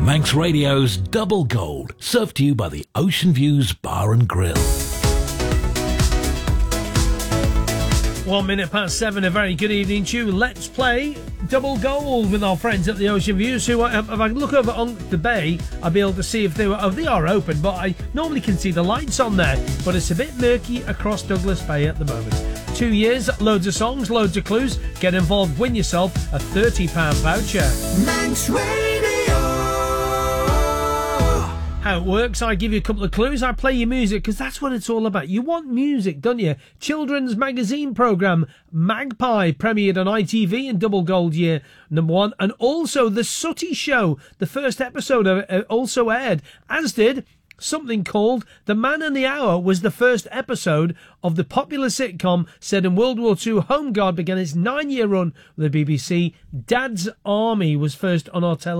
Manx Radio's Double Gold, served to you by the Ocean Views Bar and Grill. 1 minute past 7, a very good evening to you. Let's play Double Gold with our friends at the Ocean Views, who, if I look over on the bay, I'll be able to see if they are open, but I normally can see the lights on there, but it's a bit murky across Douglas Bay at the moment. 2 years, loads of songs, loads of clues. Get involved, win yourself a £30 voucher. Manx Radio. How it works, I give you a couple of clues, I play your music, because that's what it's all about. You want music, don't you? Children's magazine programme Magpie premiered on ITV in Double Gold year number 1, and also The Sooty Show, the first episode of it, also aired, as did something called The Man and the Hour, was the first episode of the popular sitcom set in World War II. Home Guard began its 9-year run with the BBC. Dad's Army was first on our television.